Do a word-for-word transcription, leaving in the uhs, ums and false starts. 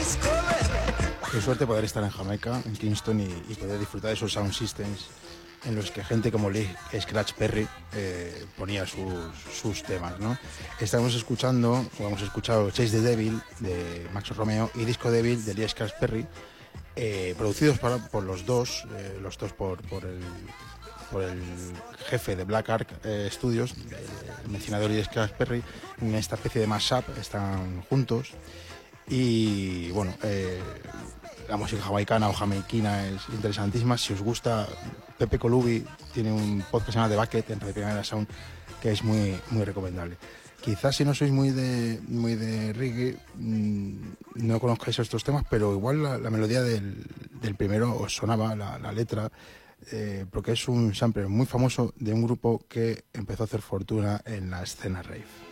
Qué suerte poder estar en Jamaica, en Kingston, y, y poder disfrutar de esos sound systems en los que gente como Lee Scratch Perry eh, ponía sus, sus temas, ¿no? Estamos escuchando, o hemos escuchado Chase the Devil de Max Romeo y Disco Devil de Lee Scratch Perry, eh, producidos para, por los dos, eh, los dos por, por, el, por el jefe de Black Ark eh, Studios, el mencionado Lee Scratch Perry, en esta especie de mashup, están juntos. Y bueno, eh, la música jamaicana o jamaiquina es interesantísima. Si os gusta, Pepe Colubi tiene un podcast que se llama The Bucket en Radio Primavera Sound, que es muy, muy recomendable. Quizás si no sois muy de muy de reggae, mmm, no conozcáis estos temas, pero igual la, la melodía del, del primero os sonaba, la, la letra, eh, porque es un sampler muy famoso de un grupo que empezó a hacer fortuna en la escena rave.